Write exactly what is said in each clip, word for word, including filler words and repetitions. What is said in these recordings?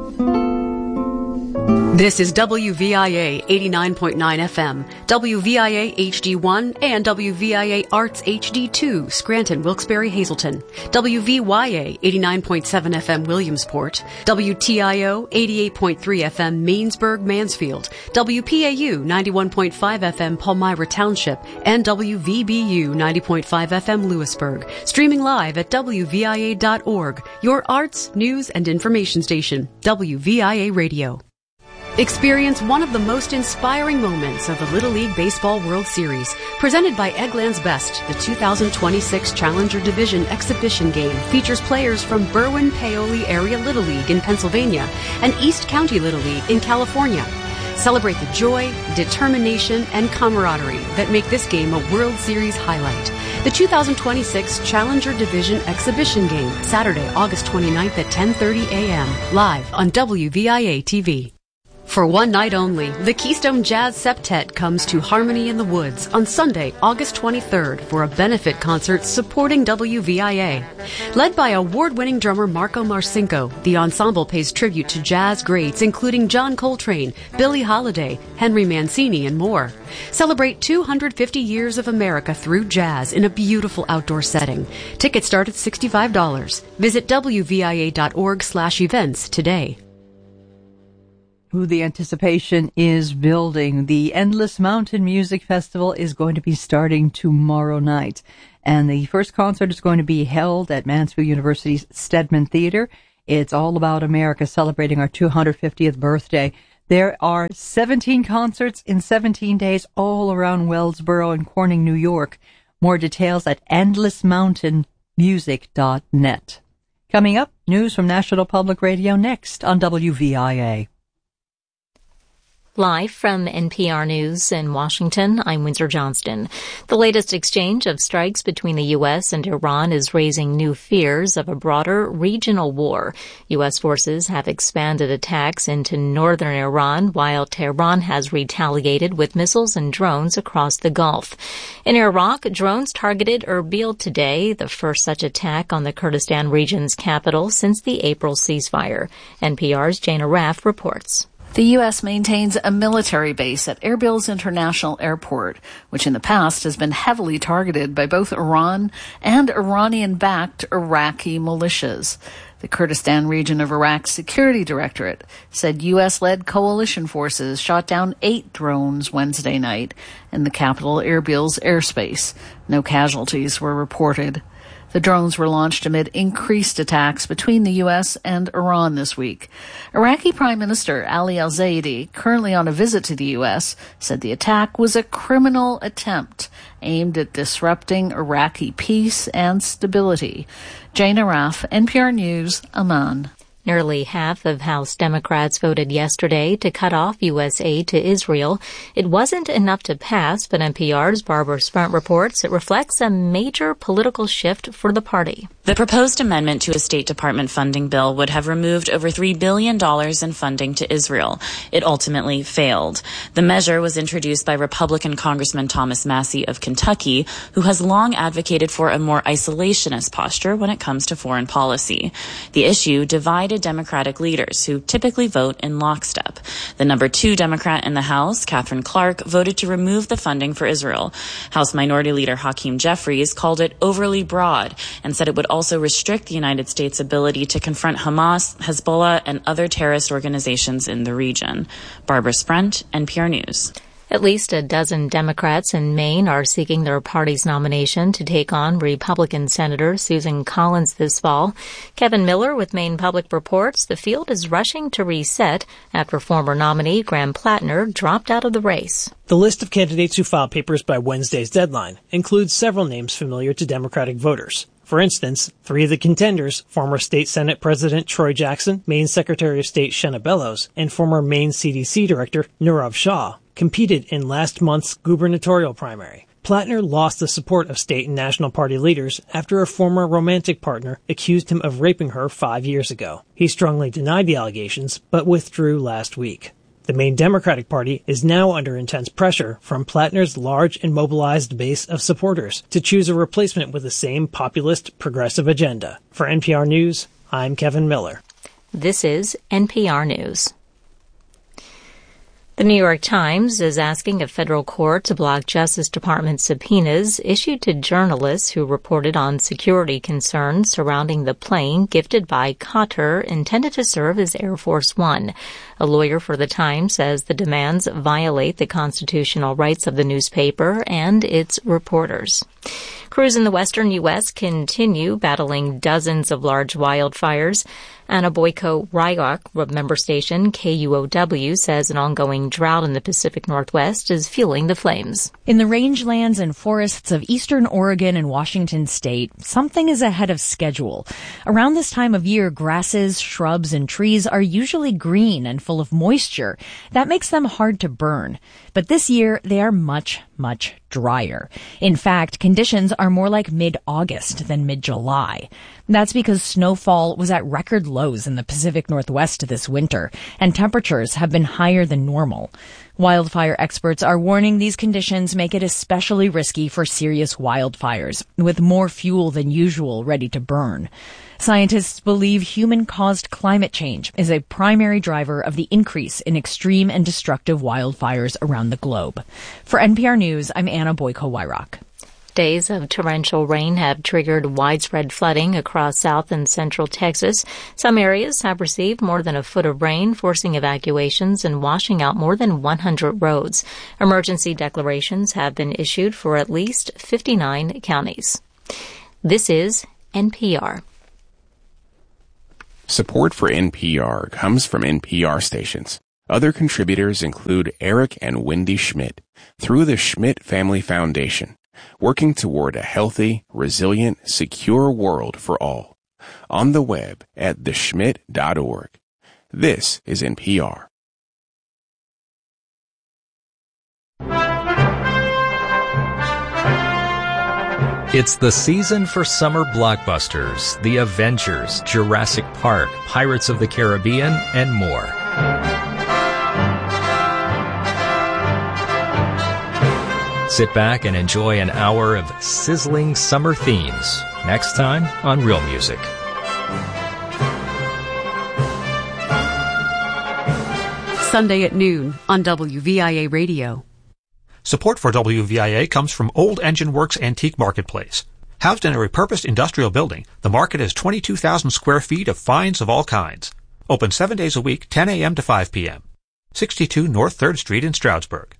This is W V I A eighty-nine point nine F M, W V I A H D one, and W V I A Arts H D two, Scranton, Wilkes-Barre, Hazleton, W V Y A eighty-nine point seven F M, Williamsport, W T I O eighty-eight point three F M, Mainsburg, Mansfield, W P A U ninety-one point five F M, Palmyra Township, and W V B U ninety point five F M, Lewisburg. Streaming live at W V I A dot org, your arts, news, and information station, W V I A Radio. Experience one of the most inspiring moments of the Little League Baseball World Series. Presented by Eggland's Best, the two thousand twenty-six Challenger Division exhibition game features players from Berwyn-Paoli Area Little League in Pennsylvania and East County Little League in California. Celebrate the joy, determination, and camaraderie that make this game a World Series highlight. The two thousand twenty-six Challenger Division exhibition game, Saturday, August twenty-ninth at ten thirty a.m., live on W V I A T V. For one night only, the Keystone Jazz Septet comes to Harmony in the Woods on Sunday, August twenty-third for a benefit concert supporting W V I A. Led by award-winning drummer Marco Marcinko, the ensemble pays tribute to jazz greats including John Coltrane, Billie Holiday, Henry Mancini, and more. Celebrate two hundred fifty years of America through jazz in a beautiful outdoor setting. Tickets start at sixty-five dollars. Visit W V I A dot org slash events today. Who the anticipation is building. The Endless Mountain Music Festival is going to be starting tomorrow night. And the first concert is going to be held at Mansfield University's Stedman Theater. It's all about America, celebrating our two hundred fiftieth birthday. There are seventeen concerts in seventeen days all around Wellsboro and Corning, New York. More details at endless mountain music dot net. Coming up, news from National Public Radio next on W V I A. Live from N P R News in Washington, I'm Windsor Johnston. The latest exchange of strikes between the U S and Iran is raising new fears of a broader regional war. U S forces have expanded attacks into northern Iran, while Tehran has retaliated with missiles and drones across the Gulf. In Iraq, drones targeted Erbil today, the first such attack on the Kurdistan region's capital since the April ceasefire. N P R's Jana Raff reports. The U S maintains a military base at Erbil's International Airport, which in the past has been heavily targeted by both Iran and Iranian-backed Iraqi militias. The Kurdistan region of Iraq's security directorate said U S-led coalition forces shot down eight drones Wednesday night in the capital Erbil's airspace. No casualties were reported. The drones were launched amid increased attacks between the U S and Iran this week. Iraqi Prime Minister Ali al-Zaidi, currently on a visit to the U S, said the attack was a criminal attempt aimed at disrupting Iraqi peace and stability. Jana Raff, N P R News, Amman. Nearly half of House Democrats voted yesterday to cut off U S aid to Israel. It wasn't enough to pass, but N P R's Barbara Spunt reports it reflects a major political shift for the party. The proposed amendment to a State Department funding bill would have removed over three billion dollars in funding to Israel. It ultimately failed. The measure was introduced by Republican Congressman Thomas Massie of Kentucky, who has long advocated for a more isolationist posture when it comes to foreign policy. The issue divided Democratic leaders, who typically vote in lockstep. The number two Democrat in the House, Catherine Clark, voted to remove the funding for Israel. House Minority Leader Hakeem Jeffries called it overly broad and said it would also restrict the United States' ability to confront Hamas, Hezbollah, and other terrorist organizations in the region. Barbara Spunt, N P R News. At least a dozen Democrats in Maine are seeking their party's nomination to take on Republican Senator Susan Collins this fall. Kevin Miller with Maine Public reports the field is rushing to reset after former nominee Graham Plattner dropped out of the race. The list of candidates who filed papers by Wednesday's deadline includes several names familiar to Democratic voters. For instance, three of the contenders, former State Senate President Troy Jackson, Maine Secretary of State Shenna Bellows, and former Maine C D C Director Nirav Shah, competed in last month's gubernatorial primary. Plattner lost the support of state and national party leaders after a former romantic partner accused him of raping her five years ago. He strongly denied the allegations, but withdrew last week. The Maine Democratic Party is now under intense pressure from Plattner's large and mobilized base of supporters to choose a replacement with the same populist, progressive agenda. For N P R News, I'm Kevin Miller. This is N P R News. The New York Times is asking a federal court to block Justice Department subpoenas issued to journalists who reported on security concerns surrounding the plane gifted by Qatar intended to serve as Air Force One. A lawyer for the Times says the demands violate the constitutional rights of the newspaper and its reporters. Crews in the western U S continue battling dozens of large wildfires. Anna Boyko-Wyrock, member station K U O W, says an ongoing drought in the Pacific Northwest is fueling the flames. In the rangelands and forests of eastern Oregon and Washington state, something is ahead of schedule. Around this time of year, grasses, shrubs, and trees are usually green and full of moisture. That makes them hard to burn. But this year, they are much, much drier. In fact, conditions are more like mid-August than mid-July. That's because snowfall was at record lows in the Pacific Northwest this winter, and temperatures have been higher than normal. Wildfire experts are warning these conditions make it especially risky for serious wildfires, with more fuel than usual ready to burn. Scientists believe human-caused climate change is a primary driver of the increase in extreme and destructive wildfires around the globe. For N P R News, I'm Anna Boyko-Wyrock. Days of torrential rain have triggered widespread flooding across south and central Texas. Some areas have received more than a foot of rain, forcing evacuations and washing out more than one hundred roads. Emergency declarations have been issued for at least fifty-nine counties. This is N P R. Support for N P R comes from N P R stations. Other contributors include Eric and Wendy Schmidt through the Schmidt Family Foundation, working toward a healthy, resilient, secure world for all. On the web at the schmidt dot org. This is N P R. It's the season for summer blockbusters, The Avengers, Jurassic Park, Pirates of the Caribbean, and more. Sit back and enjoy an hour of sizzling summer themes. Next time on Real Music. Sunday at noon on W V I A Radio. Support for W V I A comes from Old Engine Works Antique Marketplace. Housed in a repurposed industrial building, the market has twenty-two thousand square feet of finds of all kinds. Open seven days a week, ten a.m. to five p.m. sixty-two North third Street in Stroudsburg.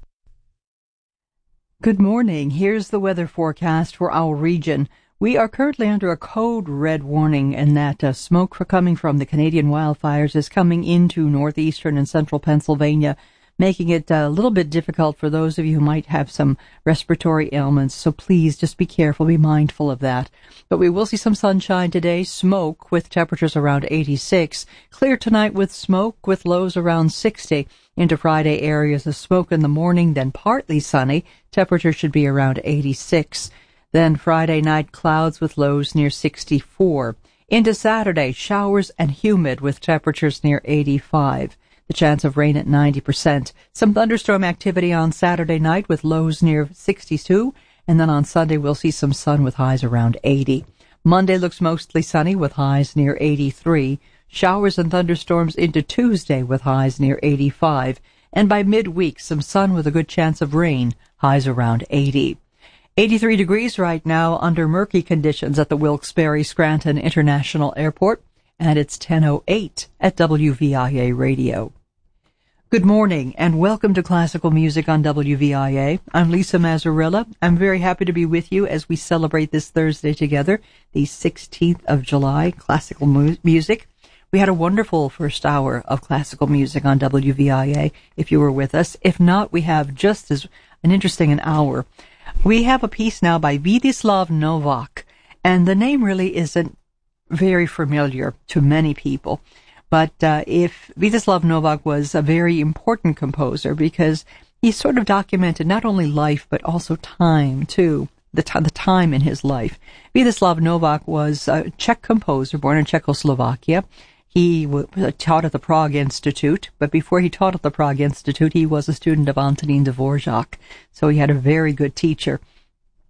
Good morning. Here's the weather forecast for our region. We are currently under a code red warning, and that uh, smoke for coming from the Canadian wildfires is coming into northeastern and central Pennsylvania, making it a little bit difficult for those of you who might have some respiratory ailments. So please just be careful, be mindful of that. But we will see some sunshine today, smoke with temperatures around eighty-six. Clear tonight with smoke with lows around sixty. Into Friday, areas of smoke in the morning, then partly sunny. Temperature should be around eighty-six. Then Friday night, clouds with lows near sixty-four. Into Saturday, showers and humid with temperatures near eighty-five. The chance of rain at ninety percent. Some thunderstorm activity on Saturday night with lows near sixty-two. And then on Sunday, we'll see some sun with highs around eighty. Monday looks mostly sunny with highs near eighty-three. Showers and thunderstorms into Tuesday with highs near eighty-five. And by midweek, some sun with a good chance of rain, highs around eighty. eighty-three degrees right now under murky conditions at the Wilkes-Barre Scranton International Airport. And it's ten oh eight at W V I A Radio. Good morning and welcome to Classical Music on W V I A. I'm Lisa Mazzarella. I'm very happy to be with you as we celebrate this Thursday together, the sixteenth of July, classical mu- music. We had a wonderful first hour of classical music on W V I A, if you were with us. If not, we have just as an interesting an hour. We have a piece now by Vidislav Novak, and the name really isn't very familiar to many people. But uh, if Vidislav Novak was a very important composer because he sort of documented not only life but also time too, the, t- the time in his life. Vidislav Novak was a Czech composer born in Czechoslovakia. He w- taught at the Prague Institute, but before he taught at the Prague Institute, he was a student of Antonín Dvořák, so he had a very good teacher.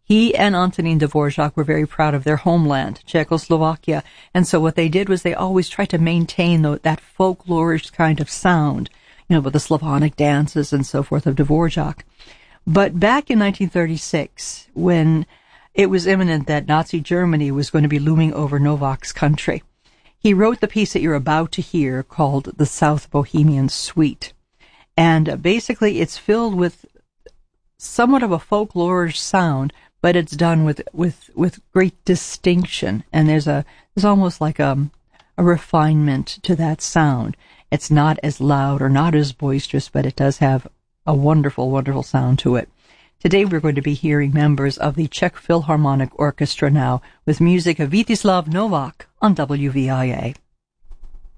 He and Antonín Dvorak were very proud of their homeland, Czechoslovakia, and so what they did was they always tried to maintain the, that folklorish kind of sound, you know, with the Slavonic dances and so forth of Dvorak. But back in nineteen thirty-six, when it was imminent that Nazi Germany was going to be looming over Novak's country, he wrote the piece that you're about to hear called The South Bohemian Suite. And uh, basically it's filled with somewhat of a folklorish sound, but it's done with, with, with great distinction. And there's a, there's almost like a, a refinement to that sound. It's not as loud or not as boisterous, but it does have a wonderful, wonderful sound to it. Today we're going to be hearing members of the Czech Philharmonic Orchestra now with music of Vítězslav Novák on W V I A.